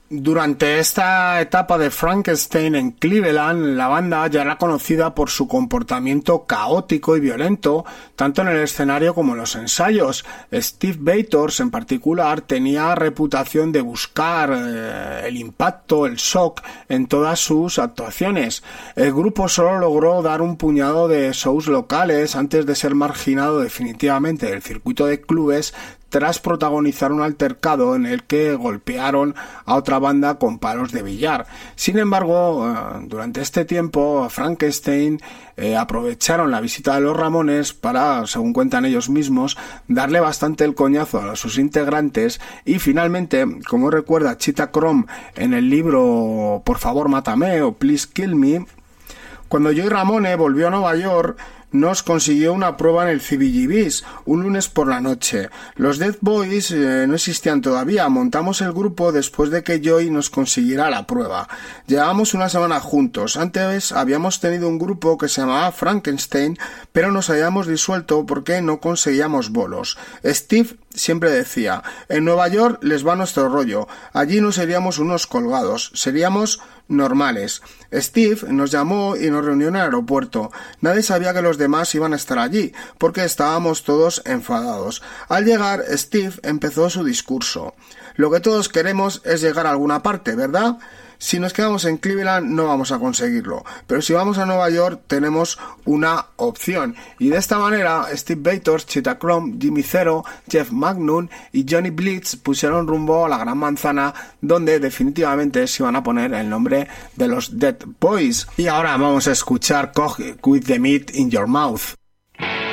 Durante esta etapa de Frankenstein en Cleveland, la banda ya era conocida por su comportamiento caótico y violento, tanto en el escenario como en los ensayos. Steve Bators, en particular, tenía reputación de buscar el impacto, el shock en todas sus actuaciones. El grupo solo logró dar un puñado de shows locales antes de ser marginado definitivamente del circuito de clubes tras protagonizar un altercado en el que golpearon a otra banda con palos de billar. Sin embargo, durante este tiempo, Frankenstein aprovecharon la visita de los Ramones para, según cuentan ellos mismos, darle bastante el coñazo a sus integrantes y finalmente, como recuerda Cheetah Chrome en el libro Por favor mátame o Please Kill Me, cuando Joey Ramone volvió a Nueva York, nos consiguió una prueba en el CBGB's un lunes por la noche. Los Dead Boys no existían todavía. Montamos el grupo después de que Joey nos consiguiera la prueba. Llevábamos una semana juntos. Antes habíamos tenido un grupo que se llamaba Frankenstein, pero nos habíamos disuelto porque no conseguíamos bolos. Steve siempre decía, en Nueva York les va nuestro rollo, allí no seríamos unos colgados, seríamos normales. Steve nos llamó y nos reunió en el aeropuerto. Nadie sabía que los demás iban a estar allí, porque estábamos todos enfadados. Al llegar, Steve empezó su discurso. Lo que todos queremos es llegar a alguna parte, ¿verdad? Si nos quedamos en Cleveland no vamos a conseguirlo, pero si vamos a Nueva York tenemos una opción. Y de esta manera Steve Bators, Cheetah Chrome, Jimmy Zero, Jeff Magnum y Johnny Blitz pusieron rumbo a la Gran Manzana, donde definitivamente se iban a poner el nombre de los Dead Boys. Y ahora vamos a escuchar Cook with the Meat in Your Mouth.